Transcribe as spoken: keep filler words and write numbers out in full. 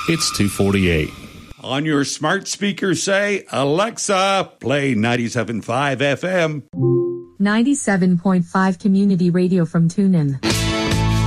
It's two forty-eight. On your smart speaker, say, Alexa, play ninety-seven point five F M. ninety-seven point five Community Radio from TuneIn.